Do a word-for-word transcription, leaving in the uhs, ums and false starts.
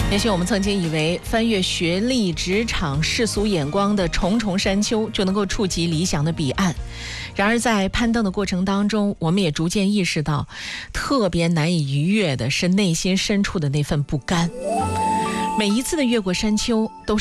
也许我们曾经以为翻越学历、职场、世俗眼光的重重山丘就能够触及理想的彼岸，然而在攀登的过程当中，我们也逐渐意识到，特别难以逾越的是内心深处的那份不甘。每一次的越过山丘都是